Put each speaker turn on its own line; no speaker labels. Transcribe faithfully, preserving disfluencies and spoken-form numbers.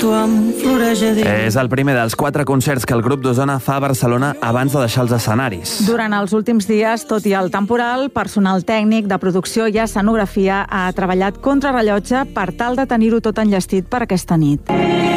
tu em floreix a dins.
És el primer dels quatre concerts que el grup d'Osona fa a Barcelona abans de deixar els escenaris.
Durant els últims dies, tot i el temporal, personal tècnic de producció i escenografia ha treballat contrarrellotge per tal de tenir-ho tot enllestit per aquesta nit.